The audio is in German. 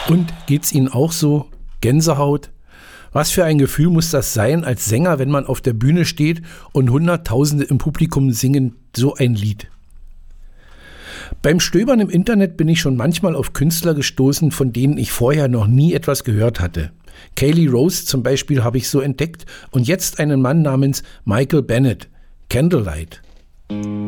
Und geht's Ihnen auch so? Gänsehaut? Was für ein Gefühl muss das sein als Sänger, wenn man auf der Bühne steht und Hunderttausende im Publikum singen so ein Lied? Beim Stöbern im Internet bin ich schon manchmal auf Künstler gestoßen, von denen ich vorher noch nie etwas gehört hatte. Kaylee Rose zum Beispiel habe ich so entdeckt und jetzt einen Mann namens Michael Bennett, Candlelight.